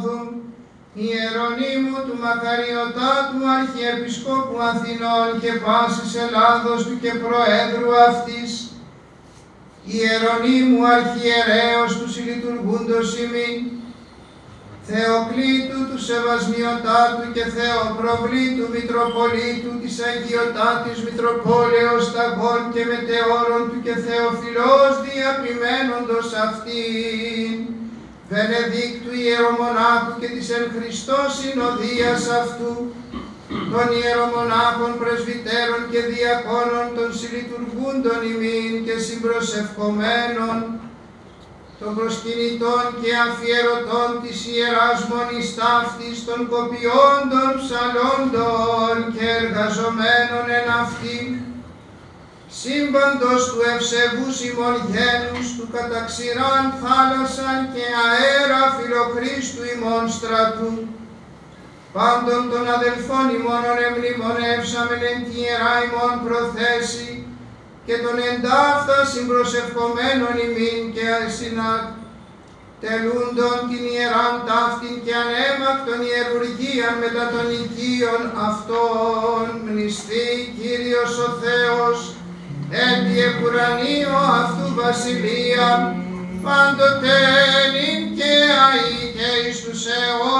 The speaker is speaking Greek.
Οδού, Ιερονύμου του Μακαριωτάτου Αρχιεπισκόπου Αθηνών και πάσης Ελλάδος του και Προέδρου αυτής, Ιερονύμου Αρχιερέως του συλλειτουργούντος ημίν, Θεοκλήτου του Σεβασμιωτάτου και Θεοπροβλήτου Μητροπολίτου της Αγιωτάτης Μητροπόλεως Ταγών και Μετεώρων του και Θεοφιλός διαπημένοντος αυτήν, Βενεδίκτου Ιερομονάχου και της εν Χριστώ συνοδείας αυτού, των Ιερομονάχων Πρεσβυτέρων και Διακόνων των συλλειτουργούντων ημίν και συμπροσευχομένων, των προσκυνητών και αφιερωτών της Ιεράς Μονής ταύτης, των κοπιόντων ψαλόντων και εργαζομένων εν αυτήν, σύμπαντος του ευσεβούς ημών γένους, του καταξηράν θάλασσαν και αέρα φιλοχρίστου ημών στρατού, πάντων των αδελφών ημών εμνημονεύσαμεν εν τη Ιερά ημών προθέση, και των εντάφτα συμπροσευχομένων ημίν και συνατελούντων την Ιεράν ταύτην και ανέμακτον ιερουργίαν μετά των οικείων αυτών μνηστεί Κύριος ο Θεός, εν τη επουρανίο αυτού βασιλεία, πάντοτε νυν και αεί και εις τους αιώνας.